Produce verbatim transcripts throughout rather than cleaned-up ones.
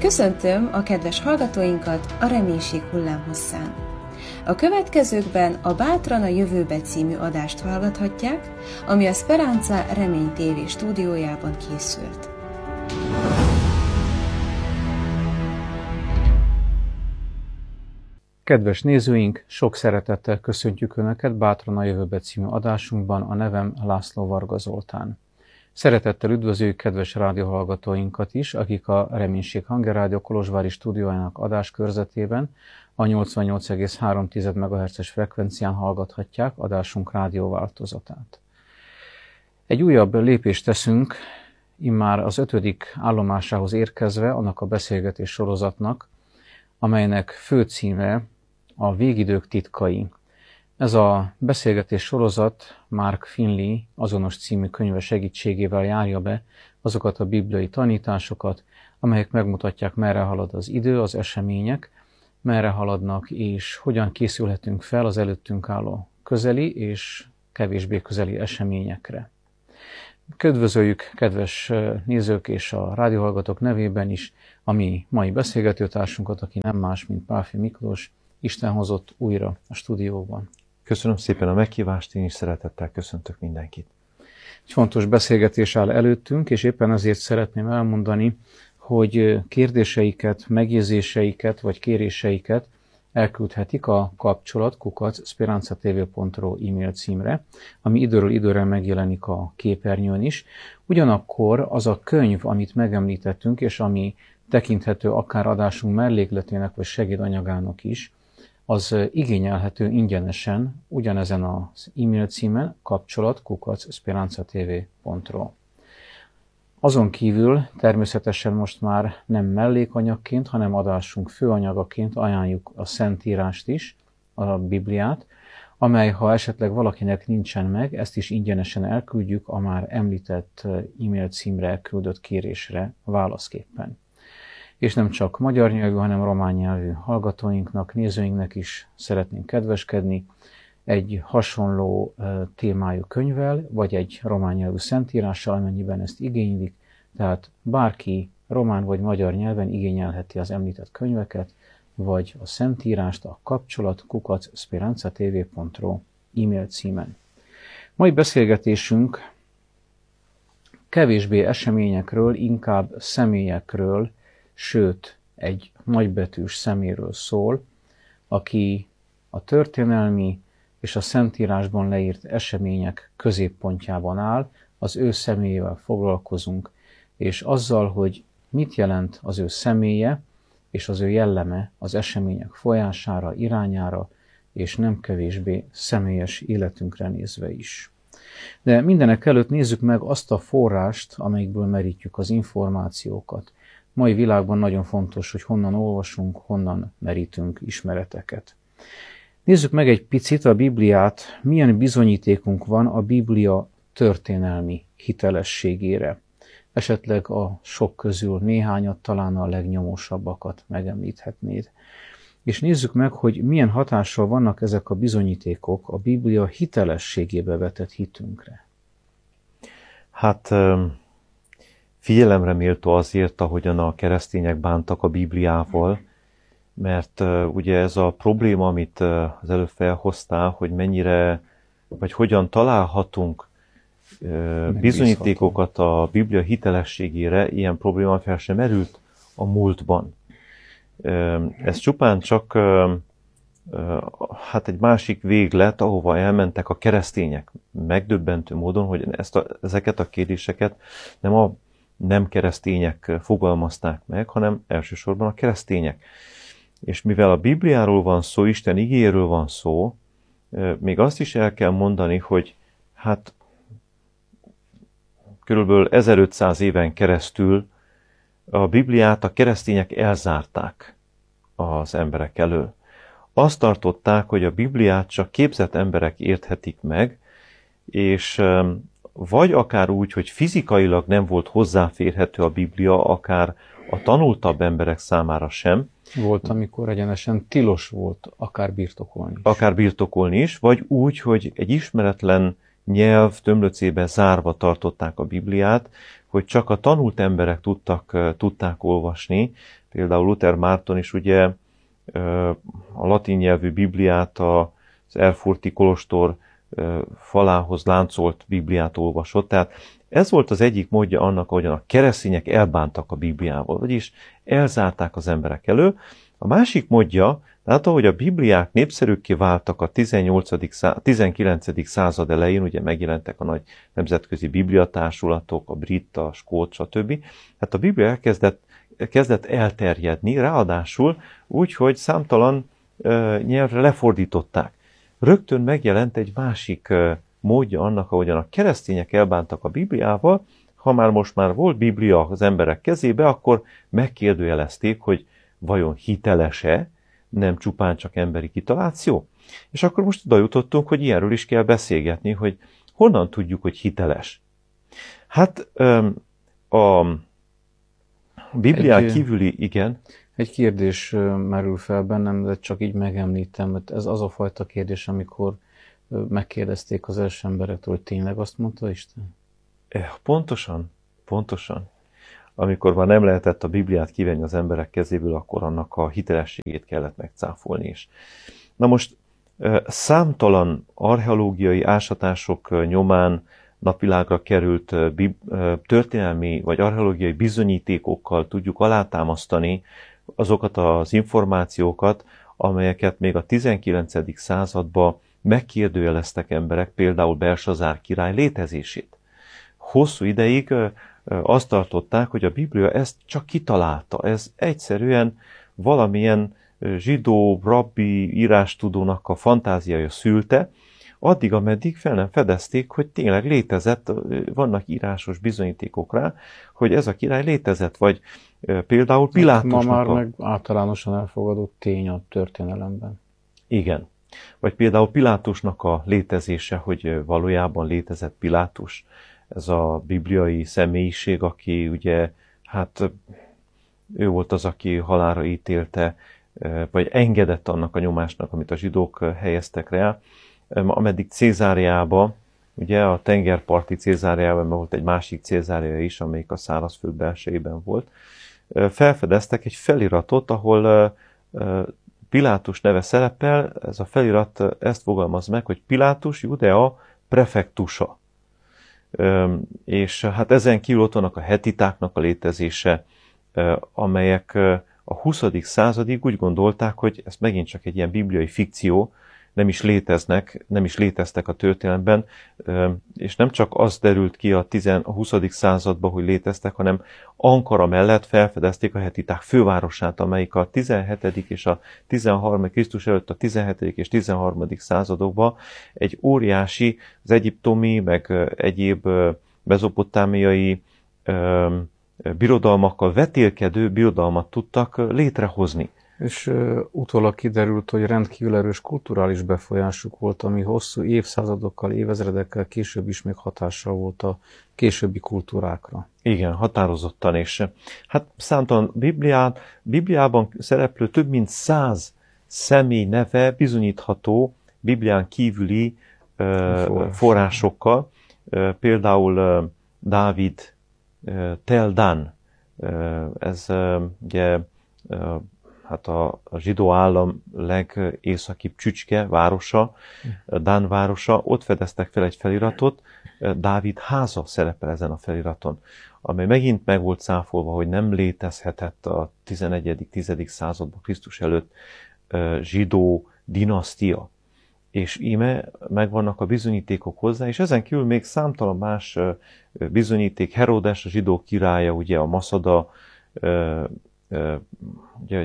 Köszöntöm a kedves hallgatóinkat a Reménység hullámhosszán. A következőkben a Bátran a jövőbe című adást hallgathatják, ami a Speranza Remény té vé stúdiójában készült. Kedves nézőink, sok szeretettel köszöntjük Önöket Bátran a jövőbe című adásunkban, a nevem László Varga Zoltán. Szeretettel üdvözöljük kedves rádióhallgatóinkat is, akik a Reménység Hangerrádió Kolozsvári stúdiójának adáskörzetében a nyolcvannyolc egész három megahertzes frekvencián hallgathatják adásunk rádióváltozatát. Egy újabb lépést teszünk, immár az ötödik állomásához érkezve annak a beszélgetés sorozatnak, amelynek főcíme a Végidők titkai. Ez a beszélgetés sorozat Mark Finley azonos című könyve segítségével járja be azokat a bibliai tanításokat, amelyek megmutatják, merre halad az idő, az események, merre haladnak, és hogyan készülhetünk fel az előttünk álló közeli és kevésbé közeli eseményekre. Üdvözöljük kedves nézők és a rádióhallgatók nevében is a mi mai beszélgetőtársunkat, aki nem más, mint Pálffy Miklós, Isten hozott újra a stúdióban. Köszönöm szépen a meghívást, én is szeretettel köszöntök mindenkit. Egy fontos beszélgetés áll előttünk, és éppen ezért szeretném elmondani, hogy kérdéseiket, megjegyzéseiket vagy kéréseiket elküldhetik a kapcsolat kukac speranzatv pont ro e-mail címre, ami időről időre megjelenik a képernyőn is. Ugyanakkor az a könyv, amit megemlítettünk, és ami tekinthető akár adásunk mellékletének vagy segédanyagának is, az igényelhető ingyenesen ugyanezen az e-mail címen kapcsolat kukac speranzatv pont ro. Azon kívül természetesen most már nem mellékanyagként, hanem adásunk főanyagaként ajánljuk a Szentírást is, a Bibliát, amely, ha esetleg valakinek nincsen meg, ezt is ingyenesen elküldjük a már említett e-mail címre elküldött kérésre válaszképpen. És nem csak magyar nyelvű, hanem román nyelvű hallgatóinknak, nézőinknek is szeretnénk kedveskedni egy hasonló témájú könyvvel, vagy egy román nyelvű szentírással, amennyiben ezt igénylik, tehát bárki román vagy magyar nyelven igényelheti az említett könyveket, vagy a szentírást a kapcsolat kukac speranzatv pont ro e-mail címen. Mai beszélgetésünk kevésbé eseményekről, inkább személyekről, sőt, egy nagybetűs szeméről szól, aki a történelmi és a Szentírásban leírt események középpontjában áll, az ő személyével foglalkozunk, és azzal, hogy mit jelent az ő személye és az ő jelleme az események folyására, irányára, és nem kevésbé személyes életünkre nézve is. De mindenek előtt nézzük meg azt a forrást, amelyikből merítjük az információkat. Mai világban nagyon fontos, hogy honnan olvasunk, honnan merítünk ismereteket. Nézzük meg egy picit a Bibliát, milyen bizonyítékunk van a Biblia történelmi hitelességére. Esetleg a sok közül néhányat, talán a legnyomósabbakat megemlíthetnéd. És nézzük meg, hogy milyen hatással vannak ezek a bizonyítékok a Biblia hitelességébe vetett hitünkre. Hát figyelemre méltó azért, ahogyan a keresztények bántak a Bibliával, mert uh, ugye ez a probléma, amit uh, az előbb felhoztál, hogy mennyire, vagy hogyan találhatunk uh, bizonyítékokat a Biblia hitelességére, ilyen probléma fel sem merült a múltban. Uh, ez csupán csak uh, uh, hát egy másik véglet, ahova elmentek a keresztények. Megdöbbentő módon, hogy ezt a, ezeket a kérdéseket nem a nem keresztények fogalmazták meg, hanem elsősorban a keresztények. És mivel a Bibliáról van szó, Isten igéről van szó, még azt is el kell mondani, hogy hát körülbelül ezerötszáz éven keresztül a Bibliát a keresztények elzárták az emberek elől. Azt tartották, hogy a Bibliát csak képzett emberek érthetik meg, és vagy akár úgy, hogy fizikailag nem volt hozzáférhető a Biblia, akár a tanultabb emberek számára sem. Volt, amikor egyenesen tilos volt akár birtokolni is. Akár birtokolni is, vagy úgy, hogy egy ismeretlen nyelv tömlöcébe zárva tartották a Bibliát, hogy csak a tanult emberek tudtak, tudták olvasni. Például Luther Márton is ugye a latin nyelvű Bibliát az Erfurti kolostor falához láncolt Bibliát olvasott. Tehát ez volt az egyik módja annak, ahogyan a keresztények elbántak a Bibliával, vagyis elzárták az emberek elől. A másik módja, tehát ahogy a Bibliák népszerűkké váltak a tizennyolcadik tizenkilencedik század elején, ugye megjelentek a nagy nemzetközi bibliatársulatok, a brit, a skót, stb. Hát a Biblia elkezdett, kezdett elterjedni, ráadásul úgy, hogy számtalan uh, nyelvre lefordították. Rögtön megjelent egy másik uh, módja annak, ahogyan a keresztények elbántak a Bibliával. Ha már most már volt Biblia az emberek kezébe, akkor megkérdőjelezték, hogy vajon hiteles-e, nem csupán csak emberi kitaláció. És akkor most oda jutottunk, hogy ilyenről is kell beszélgetni, hogy honnan tudjuk, hogy hiteles. Hát a Biblián egy, kívüli, igen. Egy kérdés merül fel bennem, de csak így megemlítem, mert ez az a fajta kérdés, amikor megkérdezték az első emberektől, hogy tényleg azt mondta Isten? Pontosan, pontosan. Amikor már nem lehetett a Bibliát kivenni az emberek kezéből, akkor annak a hitelességét kellett megcáfolni is. Na most számtalan archeológiai ásatások nyomán napvilágra került történelmi vagy archeológiai bizonyítékokkal tudjuk alátámasztani azokat az információkat, amelyeket még a tizenkilencedik században megkérdőjeleztek emberek, például Belsazár király létezését. Hosszú ideig azt tartották, hogy a Biblia ezt csak kitalálta. Ez egyszerűen valamilyen zsidó, rabbi, írástudónak a fantáziája szülte, addig, ameddig fel nem fedezték, hogy tényleg létezett, vannak írásos bizonyítékok rá, hogy ez a király létezett, vagy például Pilátusnak ma már a... meg általánosan elfogadott tény a történelemben. Igen. Vagy például Pilátusnak a létezése, hogy valójában létezett Pilátus, ez a bibliai személyiség, aki ugye, hát ő volt az, aki halálra ítélte, vagy engedett annak a nyomásnak, amit a zsidók helyeztek rá, ameddig Cézáriába, ugye a tengerparti Cézáriában volt egy másik Cézária is, amelyik a szárazföld belsejében volt, felfedeztek egy feliratot, ahol Pilátus neve szerepel, ez a felirat ezt fogalmaz meg, hogy Pilátus Judea prefektusa. És hát ezen kívül ott vannak a hetitáknak a létezése, amelyek a huszadik századig úgy gondolták, hogy ez megint csak egy ilyen bibliai fikció, nem is léteznek, nem is léteztek a történelemben, és nem csak az derült ki a, tizen, a huszadik században, hogy léteztek, hanem Ankara mellett felfedezték a hetiták fővárosát, amelyik a tizenhetedik és a tizenharmadik Krisztus előtt a tizenhetedik és tizenharmadik századokban egy óriási, az egyiptomi, meg egyéb mezopotámiai birodalmakkal vetélkedő birodalmat tudtak létrehozni. És uh, utólag kiderült, hogy rendkívül erős kulturális befolyásuk volt, ami hosszú évszázadokkal, évezredekkel később is még hatással volt a későbbi kultúrákra. Igen, határozottan, és hát számtalan Biblián, Bibliában szereplő több mint száz személy neve bizonyítható Biblián kívüli uh, forrásokkal. Uh, például uh, Dávid uh, Tel Dan, uh, ez uh, ugye uh, hát a, a zsidó állam legészakibb csücske, városa, Dán városa, ott fedeztek fel egy feliratot, Dávid háza szerepel ezen a feliraton, amely megint meg volt cáfolva, hogy nem létezhetett a tizenegyedik-tizedik században Krisztus előtt zsidó dinasztia. És íme megvannak a bizonyítékok hozzá, és ezen kívül még számtalan más bizonyíték, Heródes, a zsidó királya, ugye a Maszada, ugye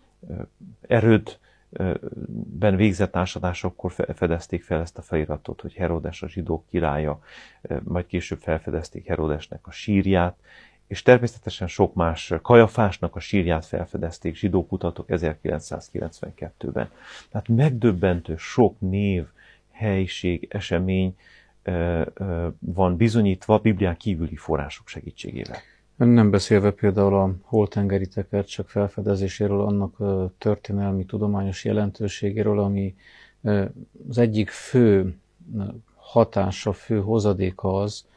Erődben végzett ásadásokkor fedezték fel ezt a feliratot, hogy Heródes a zsidók királya, majd később felfedezték Heródesnek a sírját, és természetesen sok más, Kajafásnak a sírját felfedezték zsidó kutatók ezerkilencszázkilencvenkettőben. Tehát megdöbbentő sok név, helység, esemény van bizonyítva Biblián kívüli források segítségével. Nem beszélve például a holttengeri tekercsek felfedezéséről, annak történelmi, tudományos jelentőségéről, ami az egyik fő hatása, fő hozadéka az,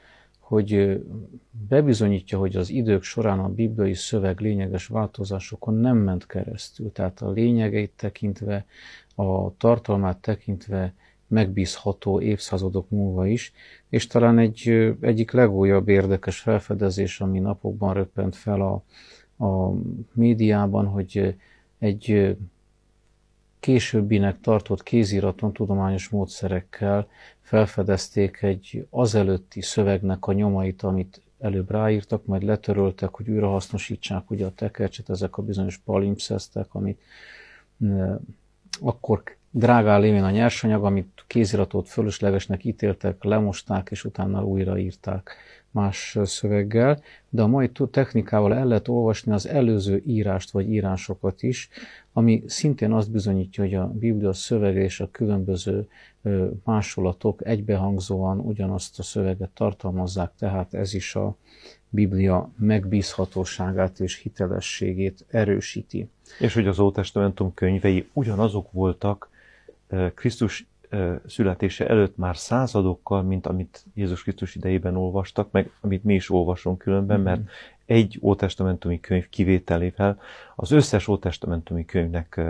hogy bebizonyítja, hogy az idők során a bibliai szöveg lényeges változásokon nem ment keresztül. Tehát a lényegeit tekintve, a tartalmát tekintve megbízható évszázadok múlva is, és talán egy egyik legújabb érdekes felfedezés, ami napokban röppent fel a, a médiában, hogy egy későbbinek tartott kéziraton tudományos módszerekkel felfedezték egy azelőtti szövegnek a nyomait, amit előbb ráírtak, majd letöröltek, hogy újra hasznosítsák ugye a tekercset, ezek a bizonyos palimpszesztek, amit akkor drágá lévén a nyersanyag, amit kéziratot fölöslegesnek ítéltek, lemosták, és utána újraírták más szöveggel, de a mai technikával el lehet olvasni az előző írást vagy írásokat is, ami szintén azt bizonyítja, hogy a Biblia szövege és a különböző másolatok egybehangzóan ugyanazt a szöveget tartalmazzák, tehát ez is a Biblia megbízhatóságát és hitelességét erősíti. És hogy az Ótestamentum könyvei ugyanazok voltak Krisztus születése előtt már századokkal, mint amit Jézus Krisztus idejében olvastak, meg amit mi is olvasunk különben, mert egy ótestamentumi könyv kivételével az összes ótestamentumi könyvnek